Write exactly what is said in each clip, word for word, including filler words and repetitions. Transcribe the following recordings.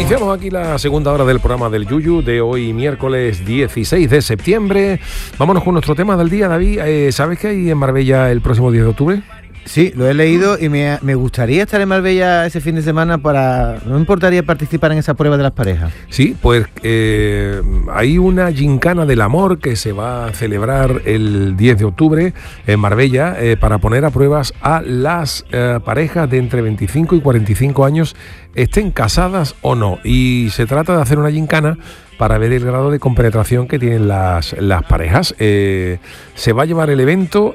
Iniciamos aquí la segunda hora del programa del Yuyu de hoy, miércoles dieciséis de septiembre. Vámonos con nuestro tema del día, David. Eh, ¿Sabes que hay en Marbella el próximo diez de octubre? Sí, lo he leído y me, me gustaría estar en Marbella ese fin de semana para... No me importaría participar en esa prueba de las parejas. Sí, pues eh, hay una gincana del amor que se va a celebrar el diez de octubre en Marbella eh, para poner a pruebas a las eh, parejas de entre veinticinco y cuarenta y cinco años, estén casadas o no. Y se trata de hacer una gincana para ver el grado de compenetración que tienen las, las parejas. Eh, se va a llevar el evento...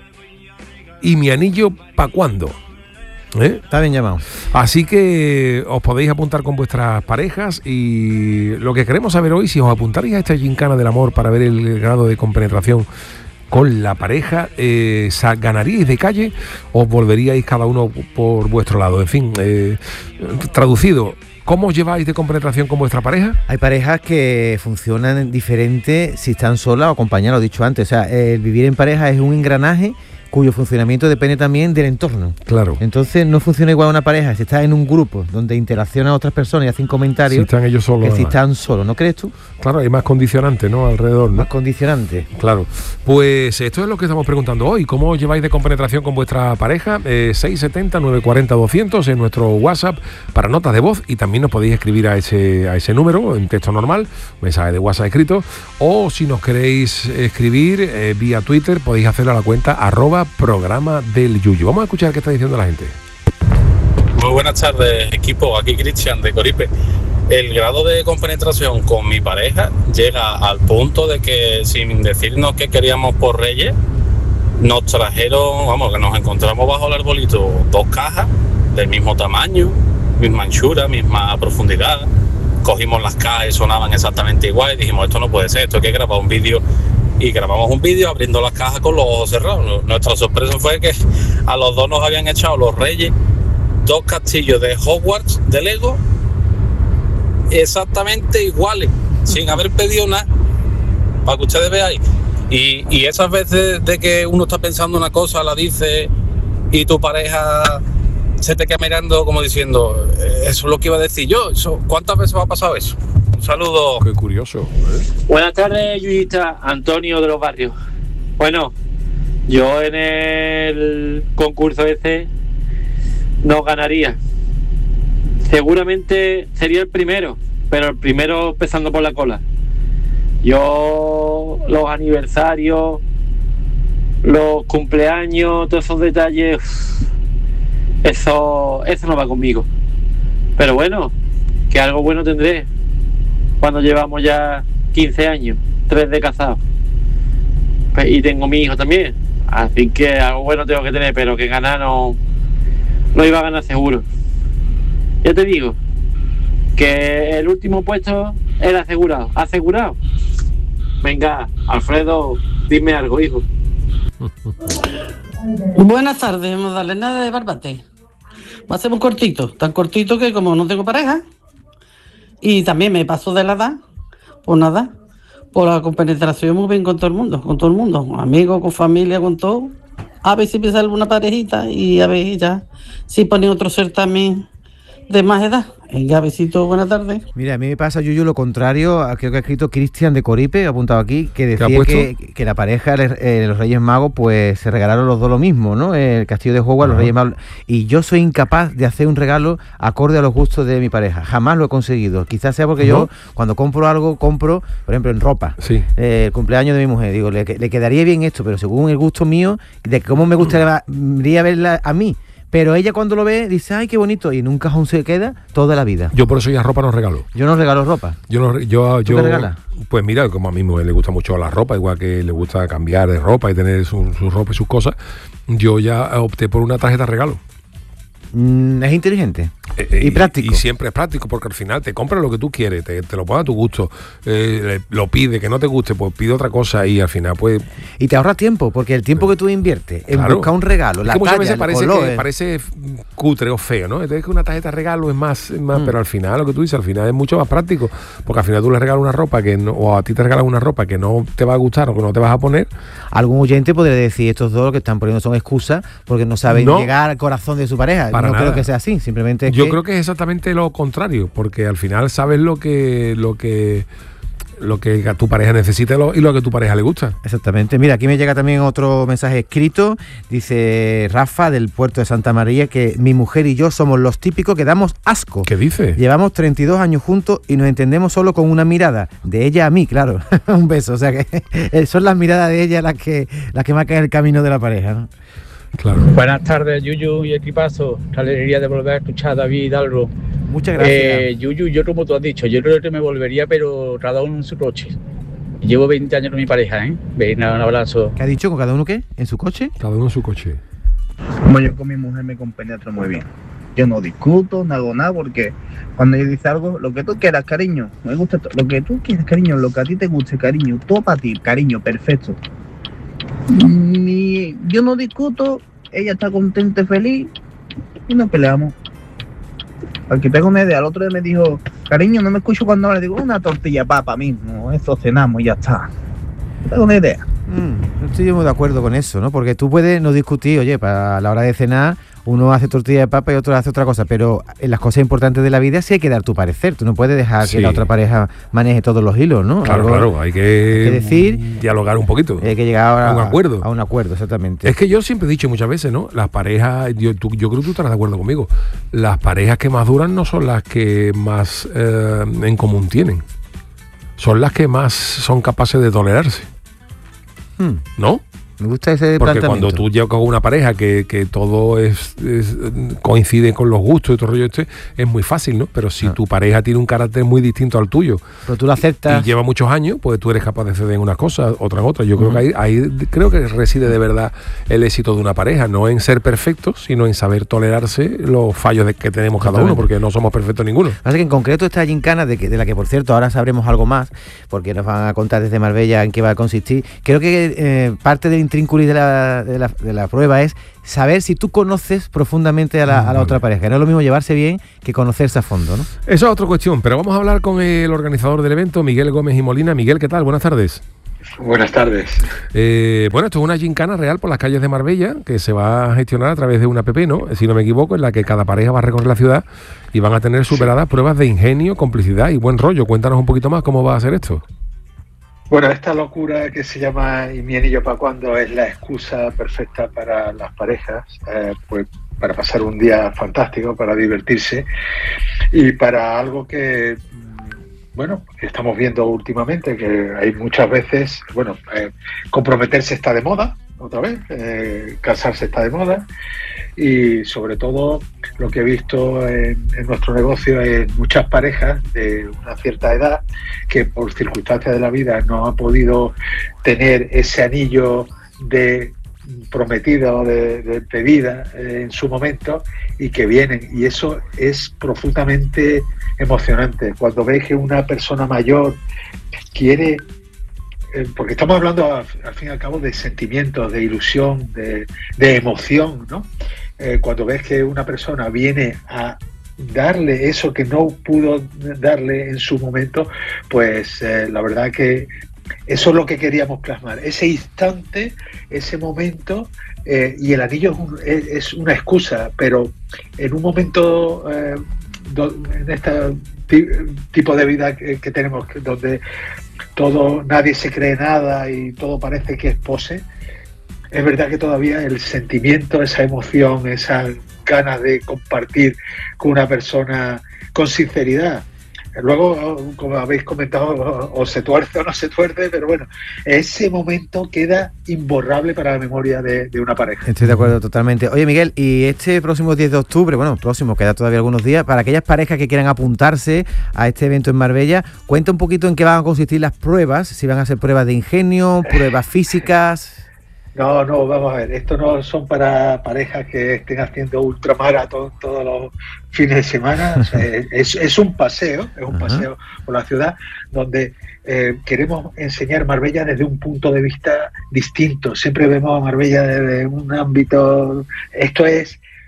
¿Y mi anillo pa' cuándo? ¿Eh? Está bien llamado. Así que os podéis apuntar con vuestras parejas y lo que queremos saber hoy, si os apuntaréis a esta gincana del amor para ver el grado de compenetración con la pareja, eh, ¿ganaríais de calle o volveríais cada uno por vuestro lado? En fin, eh, traducido, ¿cómo os lleváis de compenetración con vuestra pareja? Hay parejas que funcionan diferente si están solas o acompañadas, lo he dicho antes. O sea, el vivir en pareja es un engranaje cuyo funcionamiento depende también del entorno. Claro. Entonces no funciona igual una pareja si está en un grupo donde interaccionan otras personas y hacen comentarios. Si están ellos solos. Que si están solos, ¿no crees tú? Claro, hay más condicionantes, ¿no? Alrededor, ¿no? Más condicionantes. Claro. Pues esto es lo que estamos preguntando hoy. ¿Cómo os lleváis de compenetración con vuestra pareja? Eh, seis siete cero, nueve cuatro cero, doscientos en nuestro WhatsApp para notas de voz, y también nos podéis escribir a ese, a ese número en texto normal, mensaje de WhatsApp escrito, o si nos queréis escribir eh, vía Twitter, podéis hacerlo a la cuenta arroba programa del Yuyu. Vamos a escuchar qué está diciendo la gente. Muy buenas tardes, equipo. Aquí Cristian de Coripe. El grado de compenetración con mi pareja llega al punto de que, sin decirnos que queríamos por Reyes, nos trajeron, vamos, que nos encontramos bajo el arbolito dos cajas del mismo tamaño, misma anchura, misma profundidad. Cogimos las cajas y sonaban exactamente igual y dijimos, esto no puede ser, esto hay que grabar un vídeo. Y grabamos un vídeo abriendo las cajas con los ojos cerrados. Nuestra sorpresa fue que a los dos nos habían echado los Reyes dos castillos de Hogwarts de Lego exactamente iguales, sin haber pedido nada, para que ustedes veáis. Y, y esas veces de que uno está pensando una cosa, la dice, y tu pareja se te queda mirando como diciendo, eso es lo que iba a decir yo. Eso, ¿cuántas veces me ha pasado eso? Un saludo. Qué curioso, ¿eh? Buenas tardes, Yuyita. Antonio de los Barrios. Bueno, yo en el concurso ese no ganaría. Seguramente sería el primero, pero el primero empezando por la cola. Yo, los aniversarios, los cumpleaños, todos esos detalles, eso, eso no va conmigo. Pero bueno, que algo bueno tendré cuando llevamos ya quince años, tres de casados. Y tengo mi hijo también, así que algo bueno tengo que tener, pero que ganar no, no iba a ganar seguro. Ya te digo, que el último puesto era asegurado, asegurado. Venga, Alfredo, dime algo, hijo. Buenas tardes, Magdalena de Barbate. Va a ser muy cortito, tan cortito que como no tengo pareja y también me paso de la edad, pues nada, por la compenetración muy bien con todo el mundo, con todo el mundo, amigos, con familia, con todo. A ver si empieza alguna parejita y a ver ya si ponen otro certamen de más edad. Venga, besito, buenas tardes. Mira, a mí me pasa, Yuyu, lo contrario, creo que ha escrito Cristian de Coripe, apuntado aquí, que decía que, que la pareja de eh, los Reyes Magos, pues se regalaron los dos lo mismo, ¿no? El castillo de Hogwarts, los Reyes Magos. Y yo soy incapaz de hacer un regalo acorde a los gustos de mi pareja. Jamás lo he conseguido. Quizás sea porque ¿no? yo, cuando compro algo, compro, por ejemplo, en ropa. Sí. Eh, el cumpleaños de mi mujer, digo, le, le quedaría bien esto, pero según el gusto mío, de cómo me gustaría verla a mí. Pero ella cuando lo ve dice, ay, qué bonito, y en un cajón se queda toda la vida. Yo por eso ya ropa no regalo. Yo no regalo ropa. Yo no, yo, ¿Tú yo, qué regalas? Pues mira, como a mí me le gusta mucho la ropa, igual que le gusta cambiar de ropa y tener su, su ropa y sus cosas, yo ya opté por una tarjeta regalo. Mm, es inteligente. Eh, y, y práctico. Y siempre es práctico, porque al final te compras lo que tú quieres, te, te lo pones a tu gusto, eh, lo pide, que no te guste, pues pide otra cosa y al final pues... Y te ahorras tiempo, porque el tiempo que tú inviertes en claro. buscar un regalo, es la que muchas talla, veces el parece, color, que, eh. parece cutre o feo, ¿no? Entonces que una tarjeta de regalo es más, más mm. pero al final lo que tú dices, al final es mucho más práctico, porque al final tú le regalas una ropa que no, o a ti te regalas una ropa que no te va a gustar o que no te vas a poner. algún oyente podría decir, estos dos lo que están poniendo son excusas porque no saben no, llegar al corazón de su pareja. Para no nada. creo que sea así, simplemente es Yo que... creo que es exactamente lo contrario, porque al final sabes lo que lo que lo que tu pareja necesita y lo que a tu pareja le gusta. Exactamente. Mira, aquí me llega también otro mensaje escrito. Dice Rafa, del puerto de Santa María, que mi mujer y yo somos los típicos que damos asco. ¿Qué dice? Llevamos treinta y dos años juntos y nos entendemos solo con una mirada. De ella a mí, claro. Un beso. O sea que son las miradas de ella las que, las que marcan el camino de la pareja, ¿no? Claro. Buenas tardes, Yuyu y equipazo. La alegría de volver a escuchar a David Hidalgo. Muchas gracias. Eh, Yuyu, yo como tú has dicho, yo creo que me volvería, pero cada uno en su coche. Llevo veinte años con mi pareja, ¿eh? Venga, un abrazo. ¿Qué ha dicho? ¿Con cada uno qué? ¿En su coche? Cada uno en su coche. Como yo con mi mujer me compenetro muy bien. Yo no discuto, no hago nada, porque cuando ella dice algo, lo que tú quieras, cariño, me gusta to- lo que tú quieras, cariño, lo que a ti te guste, cariño, todo para ti, cariño, perfecto. Ni, yo no discuto, ella está contenta y feliz y nos peleamos. Para que tenga una idea, el otro día me dijo, cariño, no me escucho cuando habla, digo, una tortilla de papa mismo, eso cenamos y ya está. Tengo una idea. Mm, no estoy muy de acuerdo con eso, ¿no? Porque tú puedes no discutir, oye, para la hora de cenar uno hace tortilla de papa y otro hace otra cosa, pero en las cosas importantes de la vida sí hay que dar tu parecer. Tú no puedes dejar Sí. que la otra pareja maneje todos los hilos, ¿no? Claro, Algo claro, hay que, hay que decir, dialogar un poquito. hay que llegar a, A un acuerdo. A un acuerdo, exactamente. Es que yo siempre he dicho muchas veces, ¿no? Las parejas, yo, tú- yo creo que tú estarás de acuerdo conmigo, las parejas que más duran no son las que más eh, en común tienen, son las que más son capaces de tolerarse, Hmm, ¿no? me gusta ese Porque planteamiento. cuando tú llevas con una pareja que, que todo es, es- coincide con los gustos y todo el rollo este, es muy fácil, ¿no? Pero si Ah. tu pareja tiene un carácter muy distinto al tuyo Pero tú lo aceptas. y lleva muchos años, pues tú eres capaz de ceder en unas cosas, otras en otras. Yo creo Ujú. que ahí, ahí creo que reside de verdad el éxito de una pareja, no en ser perfectos, sino en saber tolerarse los fallos de, que tenemos cada uno, Exactamente. porque no somos perfectos ninguno. Pasa que en concreto esta gincana, de, que, de la que por cierto ahora sabremos algo más, porque nos van a contar desde Marbella en qué va a consistir, creo que eh, parte del intrínculo de la, de, la, de la prueba es saber si tú conoces profundamente a la, a la otra pareja. No es lo mismo llevarse bien que conocerse a fondo, ¿no? Esa es otra cuestión, pero vamos a hablar con el organizador del evento, Miguel Gómez y Molina. Miguel, ¿qué tal? Buenas tardes. Buenas tardes. Eh, bueno, esto es una gincana real por las calles de Marbella que se va a gestionar a través de una app, ¿no? Si no me equivoco, en la que cada pareja va a recorrer la ciudad y van a tener superadas pruebas de ingenio, complicidad y buen rollo. Cuéntanos un poquito más cómo va a ser esto. Bueno, esta locura que se llama ¿Y mi anillo para cuándo? Es la excusa perfecta para las parejas, eh, pues para pasar un día fantástico, para divertirse y para algo que, mm, bueno, estamos viendo últimamente, que hay muchas veces, bueno, eh, comprometerse está de moda, otra vez, eh, casarse está de moda. Y sobre todo lo que he visto en, en nuestro negocio es muchas parejas de una cierta edad que por circunstancias de la vida no han podido tener ese anillo de prometido de, de, de vida eh, en su momento y que vienen, y eso es profundamente emocionante cuando ves que una persona mayor quiere, eh, porque estamos hablando al, al fin y al cabo de sentimientos, de ilusión, de, de emoción, ¿no? Eh, cuando ves que una persona viene a darle eso que no pudo darle en su momento, pues eh, la verdad que eso es lo que queríamos plasmar, ese instante, ese momento, eh, y el anillo es, un, es, es una excusa, pero en un momento, eh, do, en este tipo de vida que, que tenemos, donde todo, nadie se cree nada y todo parece que es pose, es verdad que todavía el sentimiento, esa emoción, esas ganas de compartir con una persona con sinceridad. Luego, como habéis comentado, o se tuerce o no se tuerce, pero bueno, ese momento queda imborrable para la memoria de, de una pareja. Estoy de acuerdo totalmente. Oye, Miguel, y este próximo diez de octubre, bueno, próximo, queda todavía algunos días, para aquellas parejas que quieran apuntarse a este evento en Marbella, cuenta un poquito en qué van a consistir las pruebas, si van a ser pruebas de ingenio, pruebas físicas... No, no, vamos a ver, esto no son para parejas que estén haciendo ultramaratón todos los fines de semana, o sea, es, es un paseo, es un paseo por la ciudad donde eh, queremos enseñar Marbella desde un punto de vista distinto, siempre vemos a Marbella desde un ámbito, esto es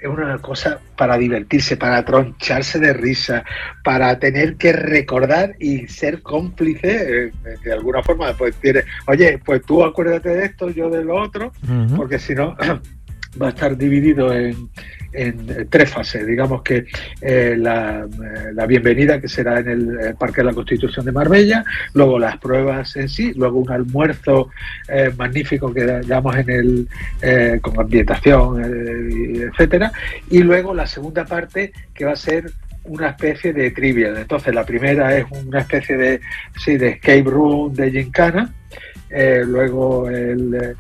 es una cosa para divertirse, para troncharse de risa, para tener que recordar y ser cómplice, eh, de alguna forma, pues tienes, oye, pues tú acuérdate de esto, yo de lo otro, uh-huh. porque si no va a estar dividido en, en tres fases. Digamos que eh, la, la bienvenida, que será en el Parque de la Constitución de Marbella, luego las pruebas en sí, luego un almuerzo eh, magnífico que damos en el eh, con ambientación, eh, etcétera, y luego la segunda parte, que va a ser una especie de trivia. Entonces la primera es una especie de, sí, de escape room, de gincana. Eh, luego el,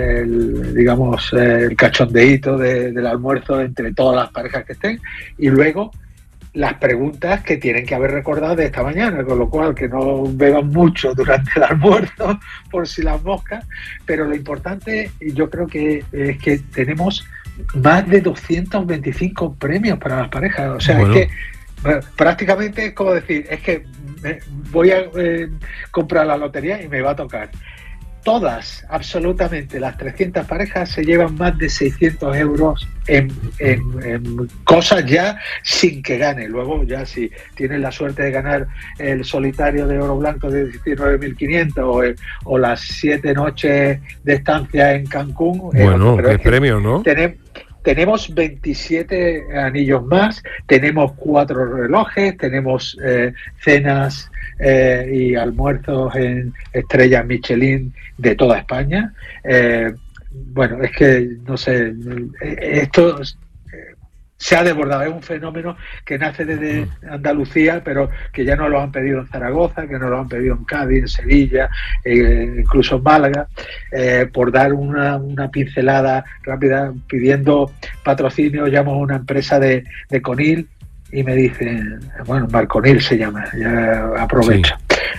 el digamos el cachondeíto de, del almuerzo entre todas las parejas que estén, y luego las preguntas que tienen que haber recordado de esta mañana, con lo cual que no beban mucho durante el almuerzo por si las moscas, pero lo importante yo creo que es que tenemos más de doscientos veinticinco premios para las parejas. O sea, bueno, es que bueno, prácticamente es como decir, es que me voy a eh, comprar la lotería y me va a tocar. Todas, absolutamente, las trescientas parejas se llevan más de seiscientos euros en, en, en cosas ya sin que gane. Luego ya si tienen la suerte de ganar el solitario de oro blanco de diecinueve mil quinientos o, el, o las siete noches de estancia en Cancún. Bueno, qué premio, ¿no? Tenemos, tenemos veintisiete anillos más, tenemos cuatro relojes, tenemos eh, cenas Eh, y almuerzos en estrellas Michelin de toda España. Eh, bueno, es que, no sé, esto eh, se ha desbordado, es un fenómeno que nace desde Andalucía, pero que ya nos lo han pedido en Zaragoza, que nos lo han pedido en Cádiz, en Sevilla, eh, incluso en Málaga, eh, por dar una, una pincelada rápida, pidiendo patrocinio. Llamo a una empresa de, de Conil, y me dicen, bueno, Marconil se llama, ya aprovecho.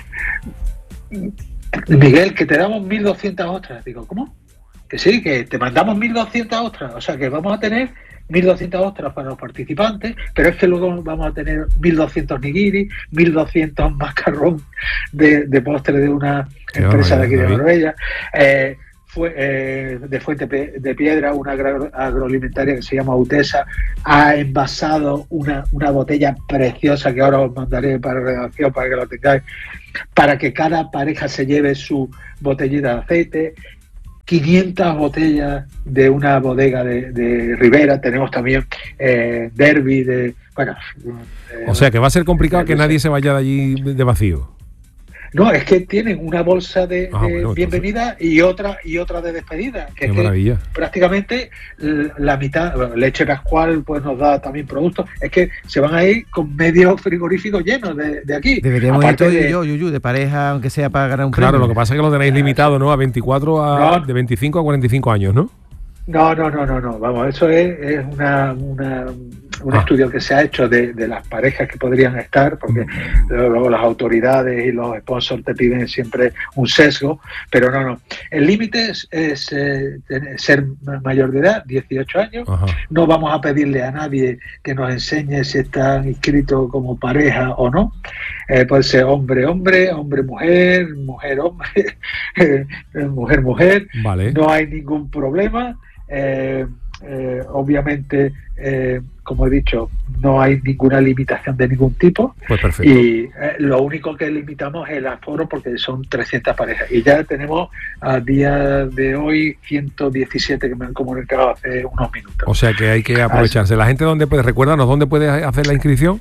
Sí. Miguel, que te damos mil doscientas ostras. Digo, ¿cómo? Que sí, que te mandamos mil doscientas ostras. O sea, que vamos a tener mil doscientas ostras para los participantes, pero es que luego vamos a tener mil doscientos nigiri, mil doscientos macarrón de, de postre de una Qué empresa vaya, de aquí de Marbella. Eh, Fue, eh, de Fuente de Piedra, una agro, agroalimentaria que se llama Utesa, ha envasado una, una botella preciosa que ahora os mandaré para redacción para que la tengáis, para que cada pareja se lleve su botellita de aceite. quinientas botellas de una bodega de, de Ribera. Tenemos también eh, Derby de, bueno, eh, o sea que va a ser complicado eh, que nadie se vaya de allí de vacío. No, es que tienen una bolsa de, ah, de bueno, bienvenida entonces... y otra y otra de despedida. Que Qué es maravilla. Que prácticamente la mitad, bueno, Leche Pascual pues nos da también productos. Es que se van a ir con medio frigorífico lleno de, de aquí. Deberíamos ir todo de... yo, Yuyu, de pareja, aunque sea para ganar un claro, premio. Lo que pasa es que lo tenéis limitado, ¿no? A veinticuatro, a, no. de veinticinco a cuarenta y cinco años, ¿no? No, no, no, no, no. Vamos, eso es, es una... una un ah. estudio que se ha hecho de, de las parejas que podrían estar, porque mm. luego las autoridades y los sponsors te piden siempre un sesgo, pero no, no. El límite es, es eh, ser mayor de edad, dieciocho años. Ajá. No vamos a pedirle a nadie que nos enseñe si están inscritos como pareja o no. Eh, puede ser hombre, hombre, hombre, mujer, mujer, hombre, mujer, mujer. Vale. No hay ningún problema. Eh, eh, obviamente, eh, como he dicho, no hay ninguna limitación de ningún tipo. Pues perfecto. Y eh, lo único que limitamos es el aforo, porque son trescientas parejas. Y ya tenemos a día de hoy ciento diecisiete que me han comunicado hace unos minutos. O sea que hay que aprovecharse. Así. La gente, ¿dónde puede? Recuérdanos, ¿dónde puede hacer la inscripción?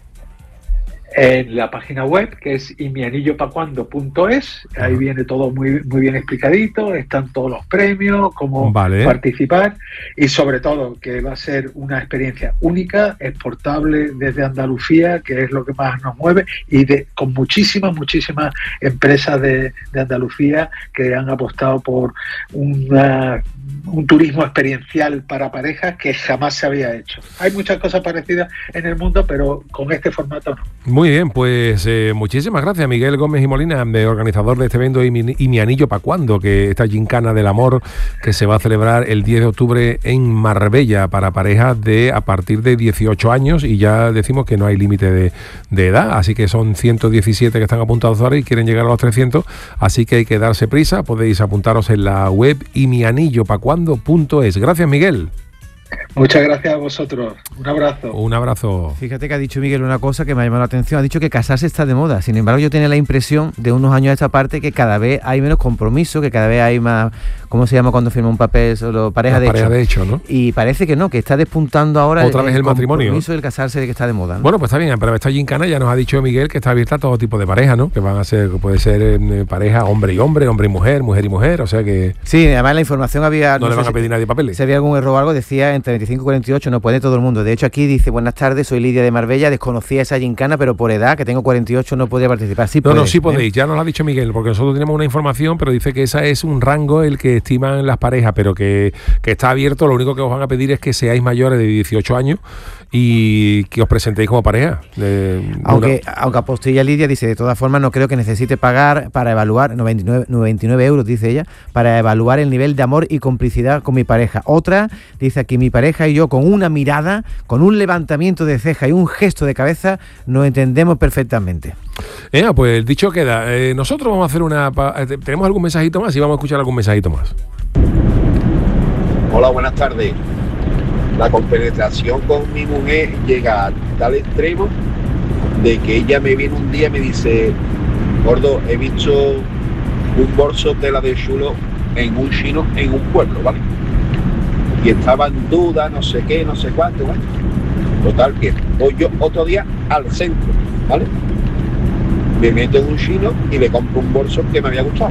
En la página web, que es y mi anillo pa cuando punto es, ahí viene todo muy muy bien explicadito, están todos los premios, cómo vale. participar, y sobre todo que va a ser una experiencia única, exportable desde Andalucía, que es lo que más nos mueve, y de, con muchísimas, muchísimas empresas de, de Andalucía que han apostado por una, un turismo experiencial para parejas que jamás se había hecho. Hay muchas cosas parecidas en el mundo, pero con este formato no. Muy bien, pues eh, muchísimas gracias, Miguel Gómez y Molina, organizador de este evento y mi, y mi anillo pa' cuando, que esta gincana del amor que se va a celebrar el diez de octubre en Marbella para parejas de a partir de dieciocho años, y ya decimos que no hay límite de, de edad, así que son ciento diecisiete que están apuntados ahora y quieren llegar a los trescientos, así que hay que darse prisa. Podéis apuntaros en la web y mi anillo pa cuando punto es. Gracias, Miguel. Muchas gracias a vosotros. Un abrazo. Un abrazo. Fíjate que ha dicho Miguel una cosa que me ha llamado la atención. Ha dicho que casarse está de moda. Sin embargo, yo tenía la impresión de unos años a esta parte que cada vez hay menos compromiso, que cada vez hay más, ¿cómo se llama cuando firma un papel solo pareja, de, pareja hecho. de hecho? ¿no? Y parece que no, que está despuntando ahora otra el, vez el, el matrimonio. compromiso del casarse, de que está de moda, ¿no? Bueno, pues está bien, pero esta gincana ya nos ha dicho Miguel que está abierta a todo tipo de pareja, ¿no? Que van a ser, puede ser eh, pareja hombre y hombre, hombre y mujer, mujer y mujer, o sea que... Sí, además la información había... No, no le van a pedir si, nadie papeles. Si había algún error o algo, decía entre veinticinco y cuarenta y ocho, no puede todo el mundo. De hecho, aquí dice, buenas tardes, soy Lidia de Marbella, desconocía esa gincana, pero por edad, que tengo cuarenta y ocho, no podía participar. Sí no, podéis, no, sí podéis, ¿eh? Ya nos lo ha dicho Miguel, porque nosotros tenemos una información, pero dice que esa es un rango el que estiman las parejas, pero que, que está abierto, lo único que os van a pedir es que seáis mayores de dieciocho años y que os presentéis como pareja. De, de aunque, una... aunque apostilla Lidia, dice, de todas formas, no creo que necesite pagar para evaluar, noventa y nueve euros, dice ella, para evaluar el nivel de amor y complicidad con mi pareja. Otra, dice aquí, mi pareja y yo, con una mirada, con un levantamiento de ceja y un gesto de cabeza, nos entendemos perfectamente. Eh, pues dicho queda, eh, nosotros vamos a hacer una... Eh, ¿tenemos algún mensajito más? Y vamos a escuchar algún mensajito más. Hola, buenas tardes. La compenetración con mi mujer llega a tal extremo de que ella me viene un día y me dice, gordo, he visto un bolso de la de chulo en un chino en un pueblo, ¿vale? Y estaba en duda, no sé qué, no sé cuánto, ¿vale? Total que voy yo otro día al centro, ¿vale? Me meto en un chino y le compro un bolso que me había gustado.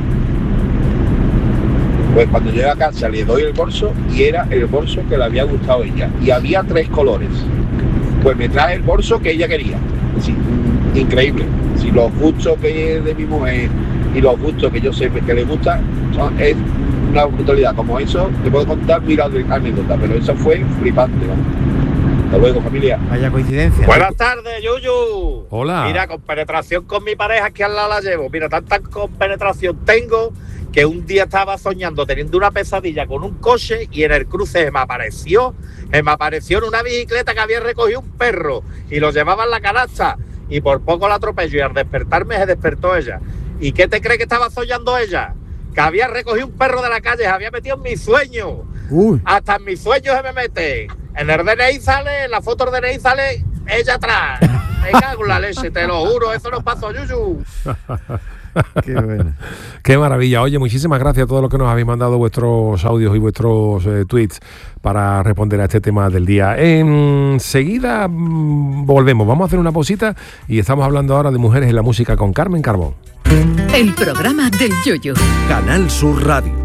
Pues cuando llego a casa le doy el bolso y era el bolso que le había gustado a ella. Y había tres colores. Pues me trae el bolso que ella quería. Sí, increíble. Si los gustos que es de mi mujer y los gustos que yo sé que le gustan son, es una brutalidad. Como eso, te puedo contar mil anécdotas, pero eso fue flipante, ¿no? Hasta luego, familia. Vaya coincidencia. Buenas tardes, Yuyu. Hola. Mira, con penetración con mi pareja que al lado la llevo. Mira, tanta compenetración tengo que un día estaba soñando teniendo una pesadilla con un coche y en el cruce se me apareció, se me apareció en una bicicleta que había recogido un perro y lo llevaba en la canasta y por poco la atropello y al despertarme se despertó ella. ¿Y qué te cree que estaba soñando ella? Que había recogido un perro de la calle, se había metido en mi sueño. Uy. Hasta en mis sueños se me mete. En el D N I sale, en la foto del D N I sale ella atrás. Me cago en la leche, te lo juro, eso no pasó, Yuyu. Qué bueno. Qué maravilla. Oye, muchísimas gracias a todos los que nos habéis mandado vuestros audios y vuestros eh, tweets para responder a este tema del día. Enseguida mmm, volvemos. Vamos a hacer una pausita y estamos hablando ahora de mujeres en la música con Carmen Carbón. El programa del Yoyo. Canal Sur Radio.